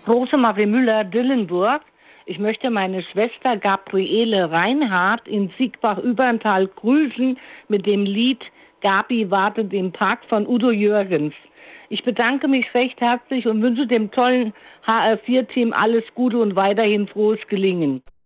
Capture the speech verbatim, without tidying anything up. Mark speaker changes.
Speaker 1: Rosemarie Müller-Dillenburg. Ich möchte meine Schwester Gabriele Reinhardt in Siegbach-Überntal grüßen mit dem Lied Gabi wartet im Park von Udo Jürgens. Ich bedanke mich recht herzlich und wünsche dem tollen H R vier Team alles Gute und weiterhin frohes Gelingen.